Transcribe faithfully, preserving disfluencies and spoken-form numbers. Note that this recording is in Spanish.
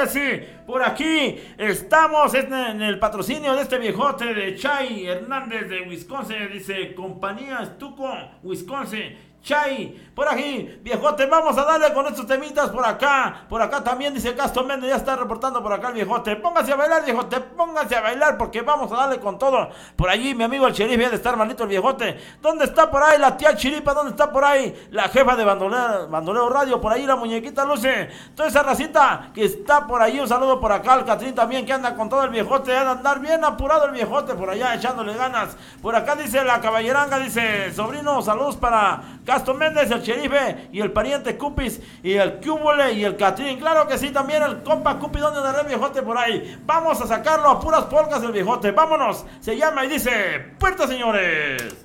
que sí. Por aquí estamos en el patrocinio de este viejote de Chay Hernández de Wisconsin. Dice, compañía Estuco, Wisconsin. Chay, por aquí, viejote, vamos a darle con estos temitas por acá. Por acá también dice Castro Méndez, ya está reportando por acá el viejote. Póngase a bailar, viejote, póngase a bailar porque vamos a darle con todo. Por allí mi amigo el sheriff debe de estar malito el viejote. ¿Dónde está por ahí la tía Chiripa? ¿Dónde está por ahí la jefa de Bandoleo, Bandoleo Radio? Por ahí la muñequita Luce. Toda esa racita que está por ahí, un saludo por acá al Catrín también que anda con todo el viejote. Ha de andar bien apurado el viejote por allá echándole ganas. Por acá dice la caballeranga, dice, sobrino, saludos para Castro Méndez, el sherife y el pariente Cupis y el Cúbole y el Catrín. Claro que sí, también el compa Cupi. ¿Dónde andará el viejote por ahí? Vamos a sacarlo a puras polcas del viejote. Vámonos. Se llama y dice, puerta, señores.